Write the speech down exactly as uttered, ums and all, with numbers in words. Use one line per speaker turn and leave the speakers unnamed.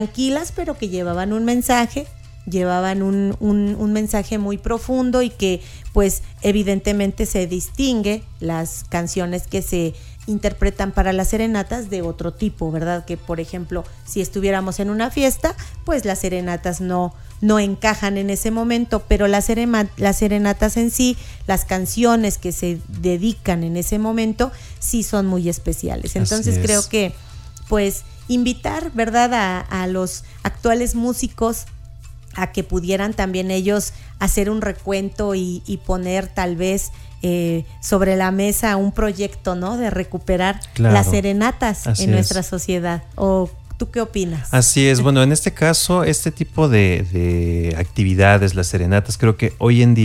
tranquilas, pero que llevaban un mensaje, llevaban un, un, un mensaje muy profundo y que pues evidentemente se distingue las canciones que se interpretan para las serenatas de otro tipo, ¿verdad? Que por ejemplo, si estuviéramos en una fiesta, pues las serenatas no, no encajan en ese momento, pero las, serema, las serenatas en sí, las canciones que se dedican en ese momento, sí son muy especiales. Entonces creo que pues invitar, ¿verdad?, a, a los actuales músicos a que pudieran también ellos hacer un recuento y, y poner tal vez eh, sobre la mesa un proyecto, ¿no?, de recuperar claro, las serenatas en es. nuestra sociedad. ¿O tú qué opinas?
Así es. Bueno, en este caso, este tipo de, de actividades, las serenatas, creo que hoy en día